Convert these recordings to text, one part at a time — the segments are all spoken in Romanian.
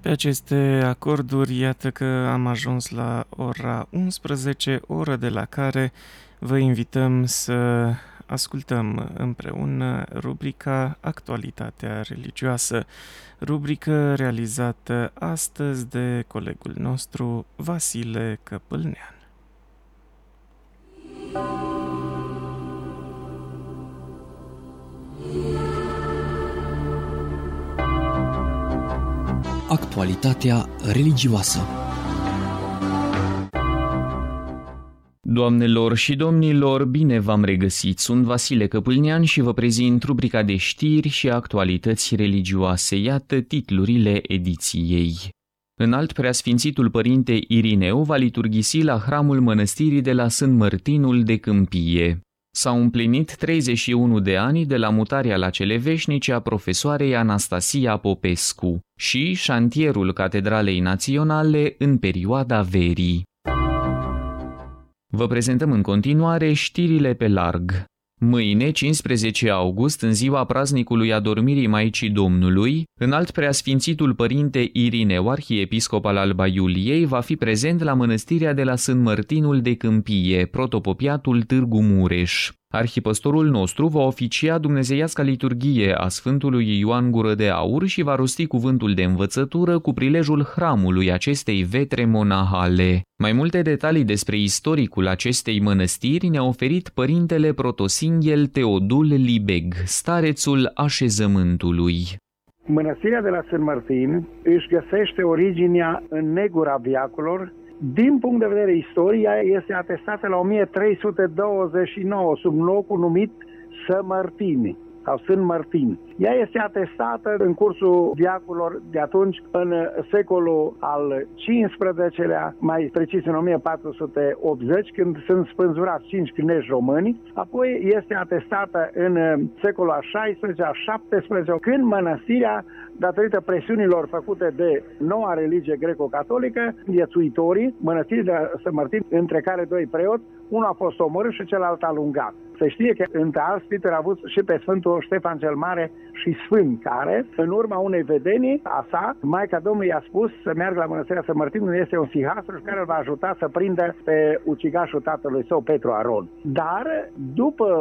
Pe aceste acorduri, iată că am ajuns la ora 11, oră de la care vă invităm să ascultăm împreună rubrica Actualitatea religioasă, rubrică realizată astăzi de colegul nostru Vasile Căpâlnean. Actualitatea religioasă. Doamnelor și domnilor, bine v-am regăsit! Sunt Vasile Căpâlnean și vă prezint rubrica de știri și actualități religioase. Iată titlurile ediției. Înalt Preasfințitul Părinte Irineu va liturghisi la hramul mănăstirii de la Sânt Mărtinul de Câmpie. S-au împlinit 31 de ani de la mutarea la cele veșnice a profesoarei Anastasia Popescu și șantierul Catedralei Naționale în perioada verii. Vă prezentăm în continuare știrile pe larg. Mâine, 15 august, în ziua praznicului Adormirii Maicii Domnului, Înalt Preasfințitul Părinte Irineu, arhiepiscop al Alba Iuliei, va fi prezent la mănăstirea de la Sânt Mărtinul de Câmpie, protopopiatul Târgu Mureș. Arhipăstorul nostru va oficia dumnezeiasca liturghie a Sfântului Ioan Gură de Aur și va rosti cuvântul de învățătură cu prilejul hramului acestei vetre monahale. Mai multe detalii despre istoricul acestei mănăstiri ne-a oferit părintele protosinghel Teodul Libeg, starețul așezământului. Mănăstirea de la Sânt Mărtin își găsește originea în negura veacurilor. Din punct de vedere istoria este atestată la 1329 sub locul numit Sămărtini sau Sânt Mărtin. Ea este atestată în cursul veacurilor de atunci, în secolul al XV-lea, mai precis în 1480, când sunt spânzurați 5 cânești români. Apoi este atestată în secolul al XVI-lea, al XVII-lea, când mănăstirea, datorită presiunilor făcute de noua religie greco-catolică, viețuitorii mănăstirii de Sânt Mărtin, între care doi preoți, unul a fost omorât și celălalt alungat. Se știe că între alți Peter a avut și pe Sfântul Ștefan cel Mare și Sfânt, care, în urma unei vedenii a sa, Maica Domnului i-a spus să meargă la mănăstirea Sânt Mărtin, unde este un fihastru care îl va ajuta să prindă pe ucigașul tatălui său, Petru Aron. Dar, după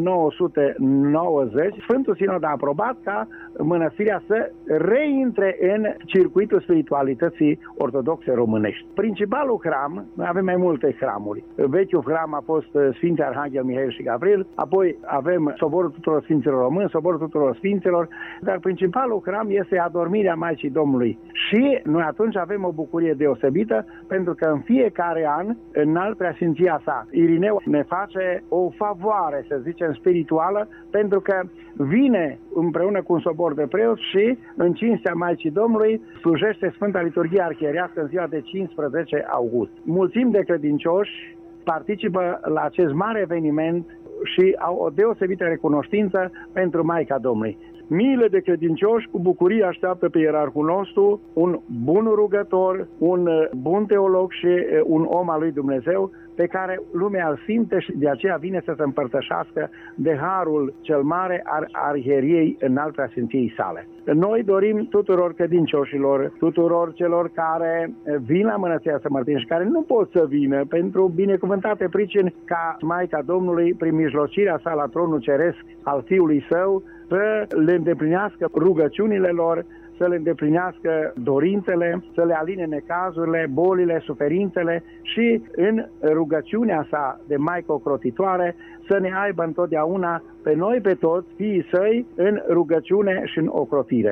1990, Sfântul Sinod a aprobat ca mănăstirea să reintre în circuitul spiritualității ortodoxe românești. Principalul hram, noi avem mai multe hramuri. Vechiul hram a fost Sfinte Arhanghel Mihail și Gabriel, apoi avem Soborul Tuturor Sfinților Români, Soborul Tuturor Sfinților, dar principalul hram este Adormirea Maicii Domnului. Și noi atunci avem o bucurie deosebită, pentru că în fiecare an, Înalt Preasfinția sa, Irineu ne face o favoare, să zicem, spirituală, pentru că vine împreună cu un sobor de preoți și, în cinstea Maicii Domnului, slujește Sfânta Liturghie Arhierească în ziua de 15 august. Mulțimi de credincioși participă la acest mare eveniment și au o deosebită recunoștință pentru Maica Domnului. Miile de credincioși cu bucurie așteaptă pe ierarhul nostru, un bun rugător, un bun teolog și un om al lui Dumnezeu, pe care lumea îl simte și de aceea vine să se împărtășească de harul cel mare al arhieriei Înalt Preasfinției sale. Noi dorim tuturor credincioșilor, tuturor celor care vin la Mănăstirea Sânt Mărtin și care nu pot să vină pentru binecuvântate pricini, ca Maica Domnului, prin mijlocirea sa la tronul ceresc al Fiului Său, să le îndeplinească rugăciunile lor, să le îndeplinească dorințele, să le aline necazurile, bolile, suferințele și în rugăciunea sa de Maică ocrotitoare să ne aibă întotdeauna pe noi, pe toți, fiii săi, în rugăciune și în ocrotire.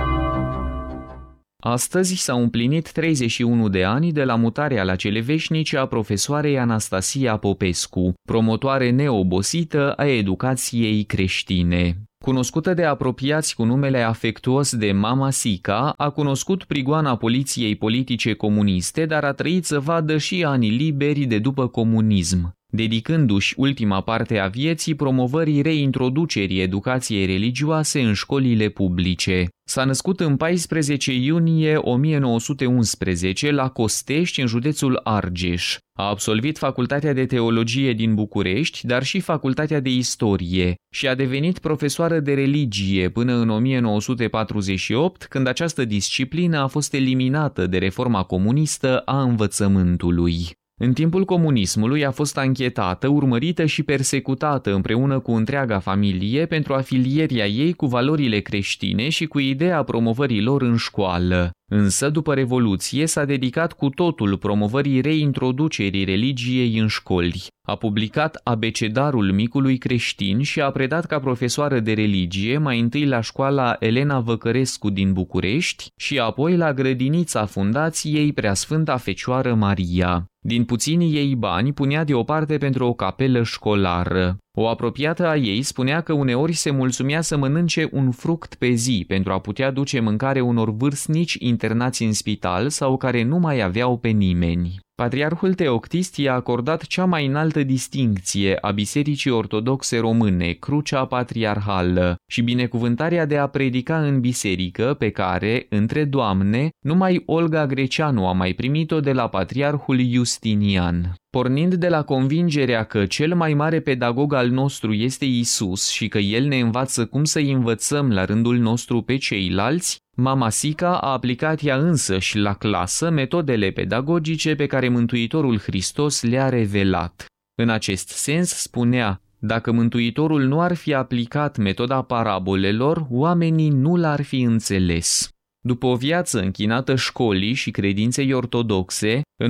Astăzi s-au împlinit 31 de ani de la mutarea la cele veșnice a profesoarei Anastasia Popescu, promotoare neobosită a educației creștine. Cunoscută de apropiați cu numele afectuos de Mama Sica, a cunoscut prigoana poliției politice comuniste, dar a trăit să vadă și anii liberi de după comunism, dedicându-și ultima parte a vieții promovării reintroducerii educației religioase în școlile publice. S-a născut în 14 iunie 1911 la Costești, în județul Argeș. A absolvit Facultatea de Teologie din București, dar și Facultatea de Istorie și a devenit profesoară de religie până în 1948, când această disciplină a fost eliminată de reforma comunistă a învățământului. În timpul comunismului a fost anchetată, urmărită și persecutată împreună cu întreaga familie pentru afilierea ei cu valorile creștine și cu ideea promovării lor în școală. Însă, după Revoluție, s-a dedicat cu totul promovării reintroducerii religiei în școli. A publicat Abecedarul micului creștin și a predat ca profesoară de religie mai întâi la școala Elena Văcărescu din București și apoi la grădinița Fundației Preasfânta Fecioară Maria. Din puținii ei bani punea deoparte pentru o capelă școlară. O apropiată a ei spunea că uneori se mulțumea să mănânce un fruct pe zi pentru a putea duce mâncare unor vârstnici internați în spital sau care nu mai aveau pe nimeni. Patriarhul Teoctist i-a acordat cea mai înaltă distincție a Bisericii Ortodoxe Române, Crucea Patriarhală, și binecuvântarea de a predica în biserică, pe care, între doamne, numai Olga Greceanu a mai primit-o de la Patriarhul Justinian. Pornind de la convingerea că cel mai mare pedagog al nostru este Isus și că El ne învață cum să-i învățăm la rândul nostru pe ceilalți, Mama Sica a aplicat ea însăși la clasă metodele pedagogice pe care Mântuitorul Hristos le-a revelat. În acest sens spunea: dacă Mântuitorul nu ar fi aplicat metoda parabolelor, oamenii nu l-ar fi înțeles. După o viață închinată școlii și credinței ortodoxe, în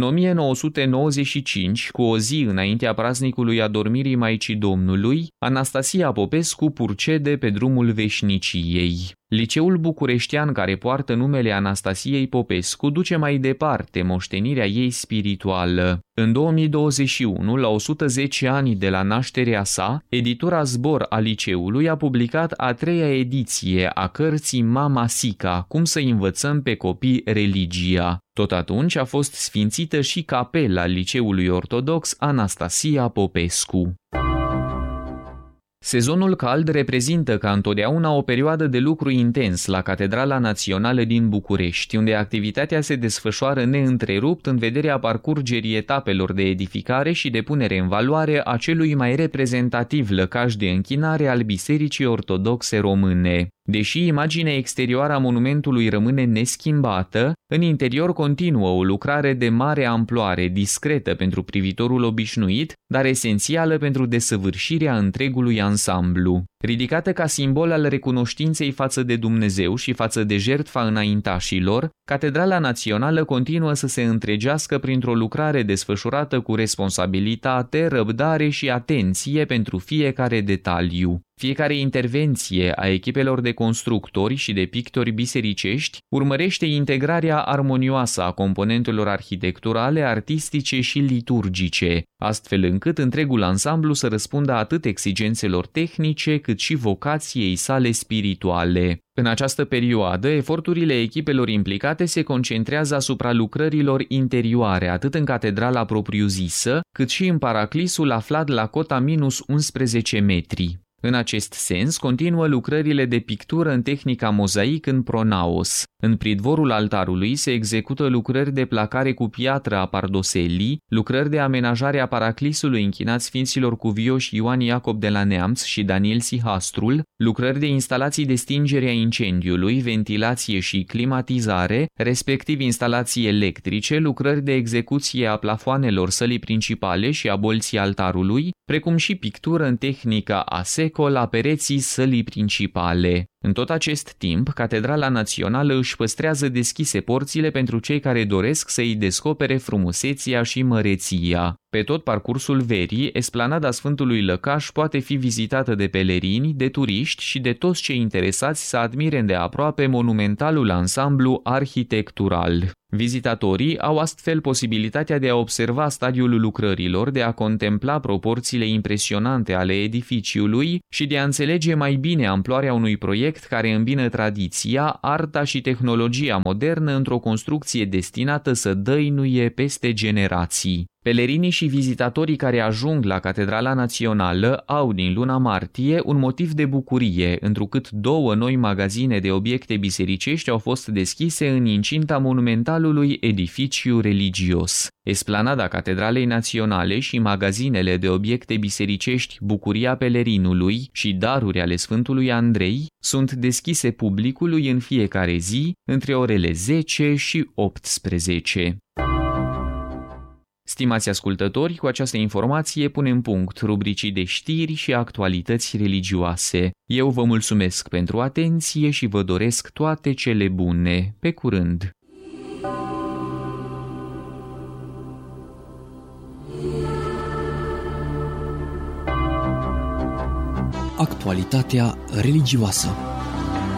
1995, cu o zi înaintea praznicului Adormirii Maicii Domnului, Anastasia Popescu purcede pe drumul veșniciei. Liceul bucureștean care poartă numele Anastasiei Popescu duce mai departe moștenirea ei spirituală. În 2021, la 110 ani de la nașterea sa, editura Zbor a liceului a publicat a treia ediție a cărții Mama Sica, cum să învățăm pe copii religia. Tot atunci a fost sfințită și capela liceului ortodox Anastasia Popescu. Sezonul cald reprezintă ca întotdeauna o perioadă de lucru intens la Catedrala Națională din București, unde activitatea se desfășoară neîntrerupt în vederea parcurgerii etapelor de edificare și de punere în valoare a celui mai reprezentativ lăcaș de închinare al Bisericii Ortodoxe Române. Deși imaginea exterioară a monumentului rămâne neschimbată, în interior continuă o lucrare de mare amploare, discretă pentru privitorul obișnuit, dar esențială pentru desăvârșirea întregului ansamblu. Ridicată ca simbol al recunoștinței față de Dumnezeu și față de jertfa înaintașilor, Catedrala Națională continuă să se întregească printr-o lucrare desfășurată cu responsabilitate, răbdare și atenție pentru fiecare detaliu. Fiecare intervenție a echipelor de constructori și de pictori bisericești urmărește integrarea armonioasă a componentelor arhitecturale, artistice și liturgice, astfel încât întregul ansamblu să răspundă atât exigențelor tehnice cât și vocației sale spirituale. În această perioadă, eforturile echipelor implicate se concentrează asupra lucrărilor interioare, atât în catedrala propriu-zisă, cât și în paraclisul aflat la cota minus 11 metri. În acest sens, continuă lucrările de pictură în tehnica mozaic în pronaos. În pridvorul altarului se execută lucrări de placare cu piatră a pardoselii, lucrări de amenajare a paraclisului închinat sfinților cuvioși Ioan Iacob de la Neamț și Daniel Sihastrul, lucrări de instalații de stingere a incendiului, ventilație și climatizare, respectiv instalații electrice, lucrări de execuție a plafoanelor sălii principale și a bolții altarului, precum și pictură în tehnica aseco la pereții sălii principale. În tot acest timp, Catedrala Națională își păstrează deschise porțile pentru cei care doresc să îi descopere frumuseția și măreția. Pe tot parcursul verii, esplanada Sfântului Lăcaș poate fi vizitată de pelerini, de turiști și de toți cei interesați să admire îndeaproape monumentalul ansamblu arhitectural. Vizitatorii au astfel posibilitatea de a observa stadiul lucrărilor, de a contempla proporțiile impresionante ale edificiului și de a înțelege mai bine amploarea unui proiect care îmbină tradiția, arta și tehnologia modernă într-o construcție destinată să dăinuie peste generații. Pelerinii și vizitatorii care ajung la Catedrala Națională au din luna martie un motiv de bucurie, întrucât 2 noi magazine de obiecte bisericești au fost deschise în incinta monumentalului edificiu religios. Esplanada Catedralei Naționale și magazinele de obiecte bisericești Bucuria Pelerinului și Daruri ale Sfântului Andrei sunt deschise publicului în fiecare zi între orele 10 și 18. Stimați ascultători, cu această informație punem punct rubricii de știri și actualități religioase. Eu vă mulțumesc pentru atenție și vă doresc toate cele bune. Pe curând! Actualitatea religioasă.